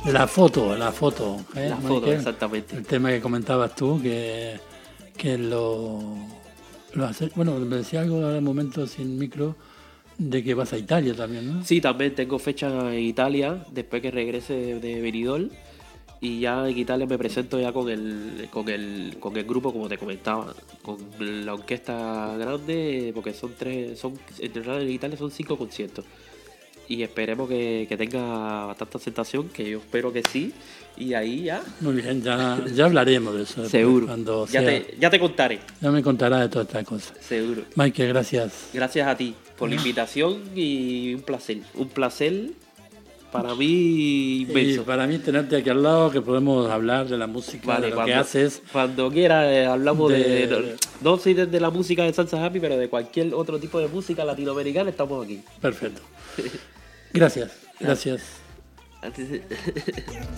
La foto, La foto, Michael, exactamente. el tema que comentabas tú, que lo haces. Bueno, me decía algo ahora un momento sin micro de que vas a Italia también, ¿no? Sí, también tengo fecha en Italia, después que regrese de Benidorm. Y ya en Italia me presento ya con el grupo, como te comentaba, con la orquesta grande, porque en realidad en Italia son 5 conciertos. Y esperemos que tenga bastante aceptación, que yo espero que sí. Y ahí ya, Muy bien, ya hablaremos de eso. seguro. Cuando Ya sea, ya te contaré, ya me contarás de todas estas cosas. seguro. Michael, gracias. Gracias a ti por la invitación y un placer. Un placer para mí Y inmenso. para mí tenerte aquí al lado, que podemos hablar de la música, de lo que haces. Cuando quiera hablamos de- no soy de la música de Salsa Happy, pero de cualquier otro tipo de música latinoamericana estamos aquí. Perfecto. Gracias.